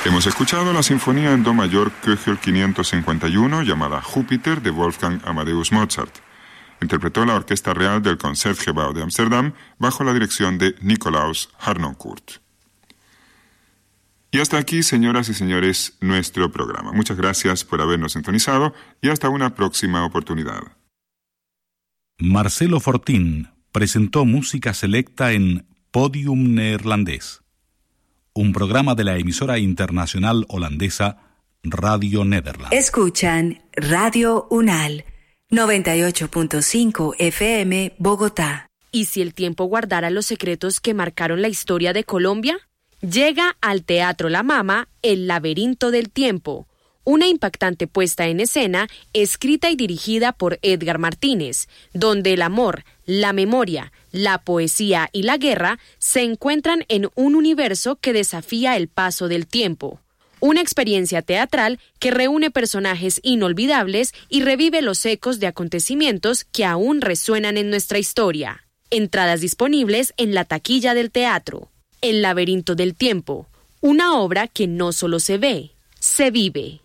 Hemos escuchado la sinfonía en do mayor Köchel 551 llamada Júpiter de Wolfgang Amadeus Mozart. Interpretó la Orquesta Real del Concertgebouw de Ámsterdam bajo la dirección de Nicolaus Harnoncourt. Y hasta aquí, señoras y señores, nuestro programa. Muchas gracias por habernos sintonizado y hasta una próxima oportunidad. Marcelo Fortín presentó música selecta en Podium Neerlandés, un programa de la emisora internacional holandesa Radio Nederland. Escuchan Radio UNAL, 98.5 FM, Bogotá. ¿Y si el tiempo guardara los secretos que marcaron la historia de Colombia? Llega al Teatro La Mama El laberinto del tiempo, una impactante puesta en escena escrita y dirigida por Edgar Martínez, donde el amor, la memoria, la poesía y la guerra se encuentran en un universo que desafía el paso del tiempo. Una experiencia teatral que reúne personajes inolvidables y revive los ecos de acontecimientos que aún resuenan en nuestra historia. Entradas disponibles en la taquilla del teatro. El laberinto del tiempo, una obra que no solo se ve, se vive.